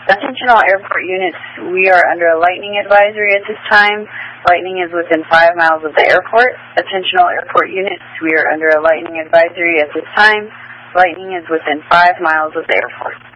Attention all airport units, we are under a lightning advisory at this time. Lightning is within 5 miles of the airport. Attention all airport units, we are under a lightning advisory at this time. Lightning is within 5 miles of the airport.